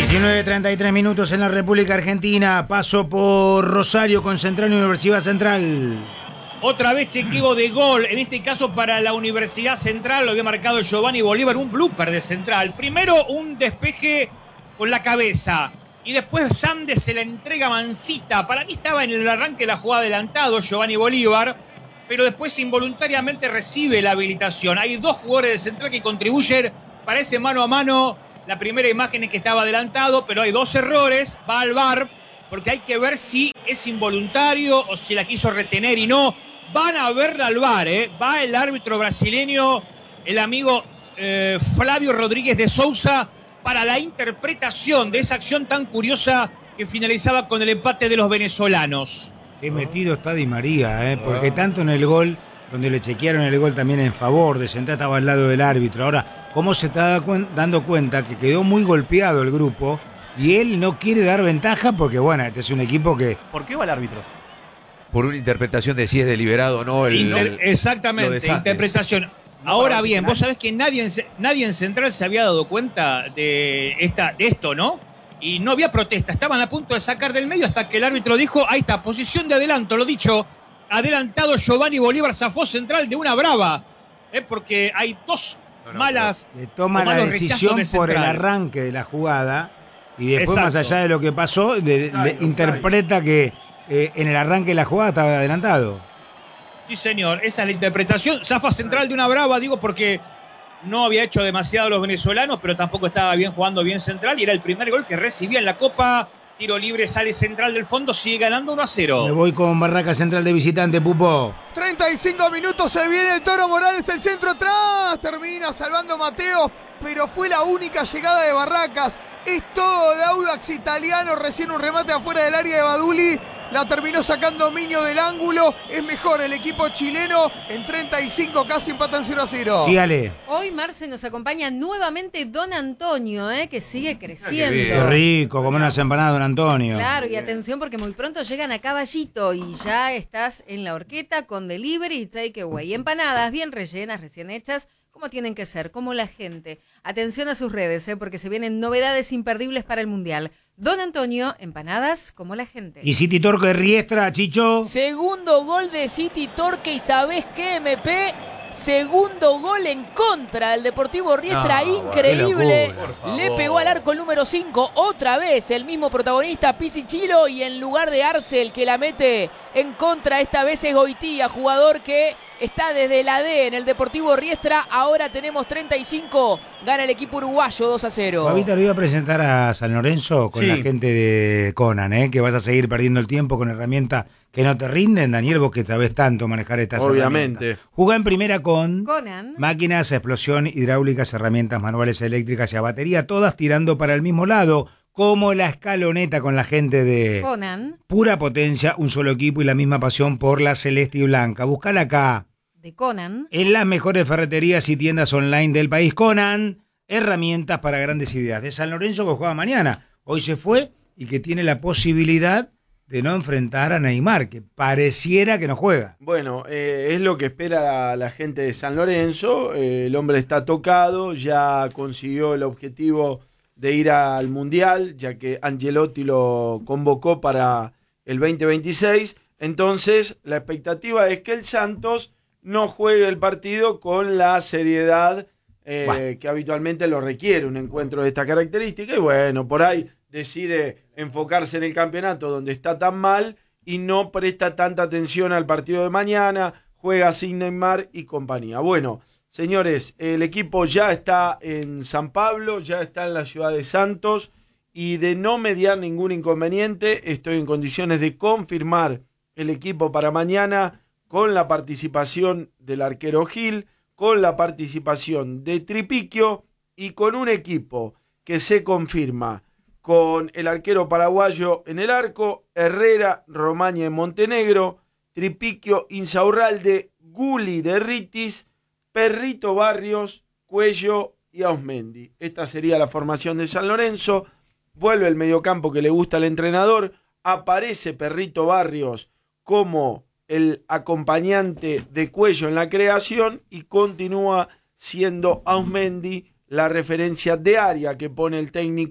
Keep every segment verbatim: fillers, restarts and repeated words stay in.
diecinueve treinta y tres minutos en la República Argentina. Paso por Rosario con Central y Universidad Central. Otra vez chequeo de gol, en este caso para la Universidad Central, lo había marcado Giovanni Bolívar, un blooper de Central. Primero un despeje con la cabeza y después Sandes se la entrega Mancita. Para mí estaba en el arranque de la jugada adelantado Giovanni Bolívar, pero después involuntariamente recibe la habilitación. Hay dos jugadores de Central que contribuyen para ese mano a mano. La primera imagen es que estaba adelantado, pero hay dos errores. Va al V A R, porque hay que ver si es involuntario o si la quiso retener y no. Van a verla al V A R, ¿eh? Va el árbitro brasileño, el amigo eh, Flavio Rodríguez de Souza, para la interpretación de esa acción tan curiosa que finalizaba con el empate de los venezolanos. Qué metido está Di María, ¿eh? Porque tanto en el gol, donde le chequearon el gol también en favor, de Central estaba al lado del árbitro. Ahora, ¿cómo se está dando cuenta que quedó muy golpeado el grupo y él no quiere dar ventaja? Porque, bueno, este es un equipo que... ¿Por qué va el árbitro? Por una interpretación de si es deliberado o no. El, Inter el, exactamente, interpretación. No. Ahora bien, vos sabés que nadie en, nadie en Central se había dado cuenta de, esta, de esto, ¿no? Y no había protesta, estaban a punto de sacar del medio hasta que el árbitro dijo, ahí está, posición de adelanto, lo dicho, adelantado Giovanni Bolívar, zafó Central de una brava, ¿eh? Porque hay dos no, no, malas... Le toma la decisión de por el arranque de la jugada y después, exacto, más allá de lo que pasó, de, de, de, interpreta que eh, en el arranque de la jugada estaba adelantado. Sí, señor, esa es la interpretación. Zafa Central de una brava, digo, porque no había hecho demasiado los venezolanos, pero tampoco estaba bien jugando bien Central y era el primer gol que recibía en la Copa. Tiro libre, sale Central del fondo, sigue ganando uno a cero. Me voy con Barraca Central de visitante, Pupo. treinta y cinco minutos, se viene el Toro Morales, el centro atrás, termina salvando Mateos, pero fue la única llegada de Barracas. Es todo de Audax Italiano, recién un remate afuera del área de Baduli. La terminó sacando Miño del ángulo. Es mejor el equipo chileno. En treinta y cinco casi empatan cero a cero. Sí, Ale. Hoy, Marce, nos acompaña nuevamente Don Antonio, ¿eh? Que sigue creciendo. Qué, qué rico, como unas empanadas, Don Antonio. Claro, y atención porque muy pronto llegan a Caballito y ya estás en la horqueta con delivery y takeaway. Empanadas bien rellenas, recién hechas, como tienen que ser, como la gente. Atención a sus redes, ¿eh? Porque se vienen novedades imperdibles para el Mundial. Don Antonio, empanadas como la gente. ¿Y City Torque de Riestra, Chicho? Segundo gol de City Torque y ¿sabés qué, M P? Segundo gol en contra del Deportivo Riestra, no, increíble. Le pegó al arco el número cinco, otra vez el mismo protagonista, Pisichilo, y en lugar de Arce el que la mete en contra, esta vez es Goitía, jugador que está desde la D en el Deportivo Riestra. Ahora tenemos treinta y cinco, gana el equipo uruguayo dos a cero. Fabita, lo iba a presentar a San Lorenzo con sí. la gente de Conan, ¿eh? Que vas a seguir perdiendo el tiempo con herramientas que no te rinden, Daniel, vos que sabés tanto manejar estas Obviamente. herramientas. Jugá en primera con Conan. Máquinas, explosión, hidráulicas, herramientas manuales, eléctricas y a batería, todas tirando para el mismo lado, como la escaloneta con la gente de Conan. Pura potencia, un solo equipo y la misma pasión por la celeste y blanca. Buscala acá. De Conan. En las mejores ferreterías y tiendas online del país. Conan, herramientas para grandes ideas. De San Lorenzo que juega mañana. Hoy se fue y que tiene la posibilidad de no enfrentar a Neymar, que pareciera que no juega. Bueno, eh, es lo que espera la, la gente de San Lorenzo. Eh, el hombre está tocado, ya consiguió el objetivo de ir al Mundial, ya que Angelotti lo convocó para el veinte veintiséis. Entonces, la expectativa es que el Santos no juegue el partido con la seriedad eh, bueno. que habitualmente lo requiere un encuentro de esta característica. Y bueno, por ahí decide enfocarse en el campeonato donde está tan mal y no presta tanta atención al partido de mañana, juega sin Neymar y compañía. Bueno, señores, el equipo ya está en San Pablo, ya está en la ciudad de Santos y de no mediar ningún inconveniente, estoy en condiciones de confirmar el equipo para mañana con la participación del arquero Gil, con la participación de Tripiquio y con un equipo que se confirma con el arquero paraguayo en el arco, Herrera, Romaña en Montenegro, Tripiquio, Insaurralde, Guli de Ritis, Perrito Barrios, Cuello y Ausmendi. Esta sería la formación de San Lorenzo. Vuelve el mediocampo que le gusta al entrenador. Aparece Perrito Barrios como el acompañante de Cuello en la creación y continúa siendo Ausmendi la referencia de área que pone el técnico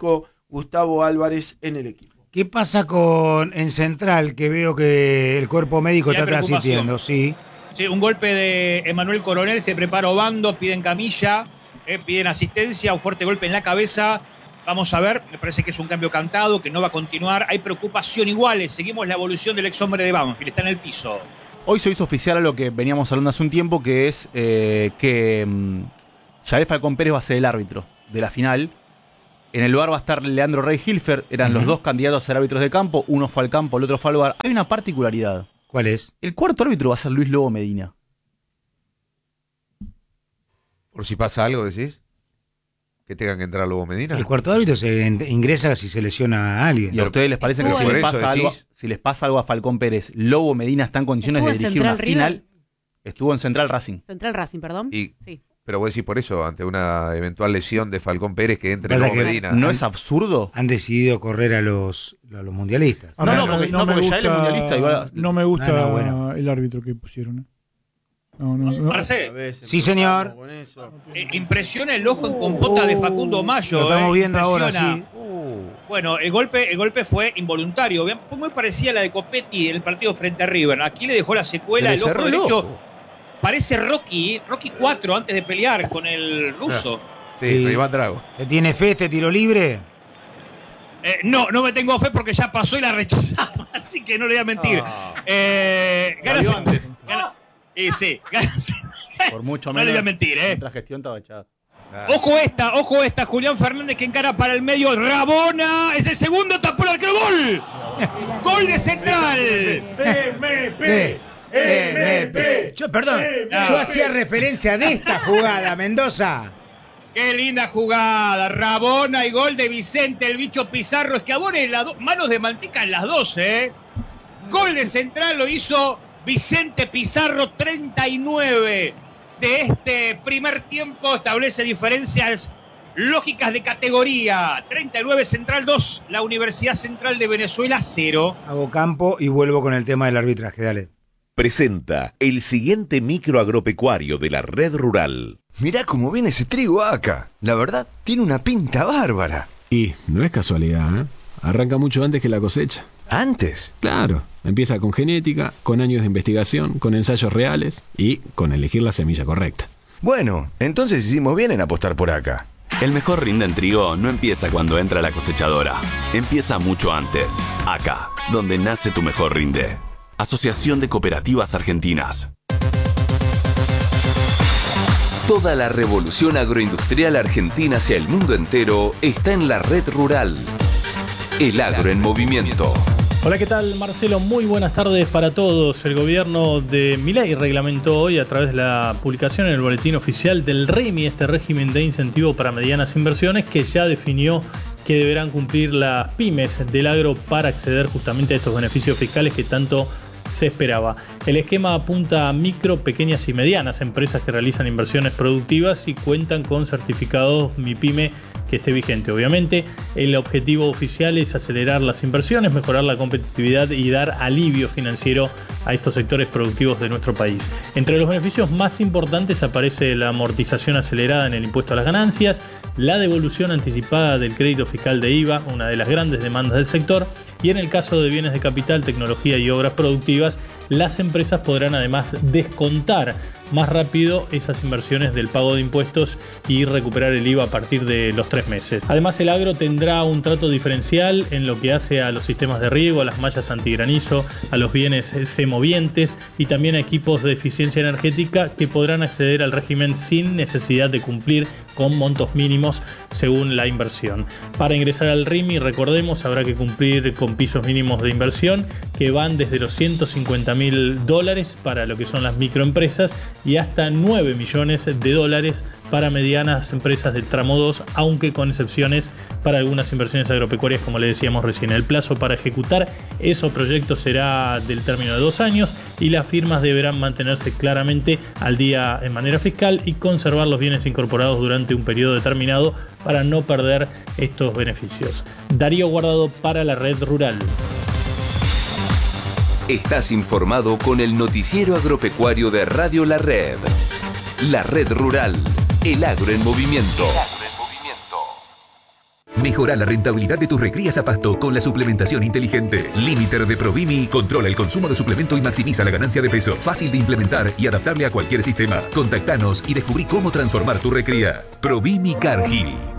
Gustavo Álvarez en el equipo. ¿Qué pasa con en Central, que veo que el cuerpo médico Ya hay está preocupación. asistiendo? Sí. Sí, un golpe de Emanuel Coronel, se prepara Obando, piden camilla, eh, piden asistencia, un fuerte golpe en la cabeza. Vamos a ver, me parece que es un cambio cantado, que no va a continuar. Hay preocupación iguales, seguimos la evolución del ex hombre de Banfield, está en el piso. Hoy se hizo oficial a lo que veníamos hablando hace un tiempo, que es eh, que um, Yael Falcón Pérez va a ser el árbitro de la final. En el lugar va a estar Leandro Rey Hilfer, eran uh-huh. los dos candidatos a ser árbitros de campo, uno fue al campo, el otro fue al lugar. Hay una particularidad. ¿Cuál es? El cuarto árbitro va a ser Luis Lobo Medina. Por si pasa algo, decís. Que tengan que entrar Lobo Medina. El cuarto árbitro se ingresa si se lesiona a alguien. ¿Y a ustedes les parece que si les, pasa algo, si les pasa algo a Falcón Pérez, Lobo Medina está en condiciones de dirigir una River? Final? Estuvo en Central Racing. Central Racing, perdón. Y, sí. Pero vos decís por eso, ante una eventual lesión de Falcón Pérez, que entre Lobo Medina. ¿No es absurdo? Han decidido correr a los, a los mundialistas. No, no, porque, no, no porque ya él es mundialista. Igual... No me gusta no, no, bueno. el árbitro que pusieron. ¿eh? No, no, no. Marcel. Sí, señor. Eh, impresiona el ojo en compota de Facundo Mayo. Lo estamos eh, viendo ahora, sí. Bueno, el golpe, el golpe fue involuntario. Fue muy parecida a la de Copetti en el partido frente a River. Aquí le dejó la secuela, el ojo derecho. Ojo. Parece Rocky, Rocky cuatro antes de pelear con el ruso. Sí, sí. Iván Drago. ¿Le tiene fe este tiro libre? Eh, no, no me tengo fe porque ya pasó y la rechazaba, así que no le voy a mentir. Ah. Eh, ganas, gana, eh, sí, ganas, por mucho menos. No le voy a mentir, ¿eh? La gestión estaba echada. Ah. Ojo esta, ojo esta, Julián Fernández que encara para el medio, Rabona, es el segundo, tapó el arquero, gol. Gol de Central. M P. M P. Yo, perdón, no. yo hacía referencia de esta jugada, Mendoza. Qué linda jugada, Rabona y gol de Vicente, el bicho Pizarro, es que abone las do- manos de manteca en las dos, ¿eh? Gol de Central lo hizo Vicente Pizarro, treinta y nueve de este primer tiempo, establece diferencias lógicas de categoría. treinta y nueve Central dos, la Universidad Central de Venezuela cero. Hago campo y vuelvo con el tema del arbitraje, dale. Presenta el siguiente micro agropecuario de la red rural. Mirá cómo viene ese trigo acá. La verdad, tiene una pinta bárbara. Y no es casualidad, ¿eh? Arranca mucho antes que la cosecha. ¿Antes? Claro. Empieza con genética, con años de investigación, con ensayos reales y con elegir la semilla correcta. Bueno, entonces hicimos bien en apostar por acá. El mejor rinde en trigo no empieza cuando entra la cosechadora. Empieza mucho antes. Acá, donde nace tu mejor rinde. Asociación de Cooperativas Argentinas. Toda la revolución agroindustrial argentina hacia el mundo entero está en la red rural. El agro en movimiento. Hola, ¿qué tal, Marcelo? Muy buenas tardes para todos. El gobierno de Milei reglamentó hoy a través de la publicación en el boletín oficial del R E M I, este régimen de incentivo para medianas inversiones, que ya definió que deberán cumplir las pymes del agro para acceder justamente a estos beneficios fiscales que tanto se esperaba. El esquema apunta a micro, pequeñas y medianas empresas que realizan inversiones productivas y cuentan con certificados MIPYME que esté vigente. Obviamente, el objetivo oficial es acelerar las inversiones, mejorar la competitividad y dar alivio financiero a estos sectores productivos de nuestro país. Entre los beneficios más importantes aparece la amortización acelerada en el impuesto a las ganancias, la devolución anticipada del crédito fiscal de I V A, una de las grandes demandas del sector, y en el caso de bienes de capital, tecnología y obras productivas, las empresas podrán además descontar más rápido esas inversiones del pago de impuestos y recuperar el I V A a partir de los tres meses. Además, el agro tendrá un trato diferencial en lo que hace a los sistemas de riego, a las mallas antigranizo, a los bienes semovientes y también a equipos de eficiencia energética que podrán acceder al régimen sin necesidad de cumplir con montos mínimos según la inversión. Para ingresar al R I M I, recordemos, habrá que cumplir con pisos mínimos de inversión que van desde los ciento cincuenta mil dólares para lo que son las microempresas y hasta nueve millones de dólares para medianas empresas del tramo dos, aunque con excepciones para algunas inversiones agropecuarias, como le decíamos recién. El plazo para ejecutar esos proyectos será del término de dos años y las firmas deberán mantenerse claramente al día en manera fiscal y conservar los bienes incorporados durante un periodo determinado para no perder estos beneficios. Darío Guardado para la Red Rural. Estás informado con el noticiero agropecuario de Radio La Red. La Red Rural, el agro en movimiento. Mejora la rentabilidad de tus recrías a pasto con la suplementación inteligente. Limiter de Provimi controla el consumo de suplemento y maximiza la ganancia de peso. Fácil de implementar y adaptable a cualquier sistema. Contactanos y descubrí cómo transformar tu recría. Provimi Cargill.